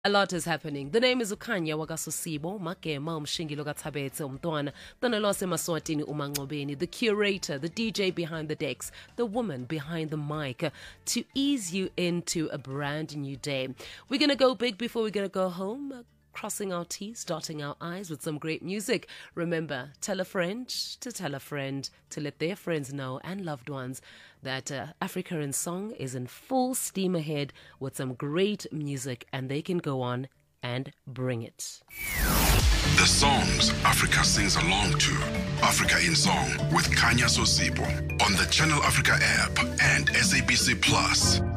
A lot is happening. The name is Ukhanya Wakasosibo, Makema Umshingilo Katabete Umtwana, Tanalose Maswatini Umangobeni, the curator, the DJ behind the decks, the woman behind the mic, to ease you into a brand new day. We're going to go big before we're going to go home. Crossing our T's, dotting our I's with some great music. Remember, tell a friend to let their friends know and loved ones that Africa in Song is in full steam ahead with some great music, and they can go on and bring it. The songs Africa sings along to. Africa in Song with Khanya Sosibo on the Channel Africa app and SABC Plus.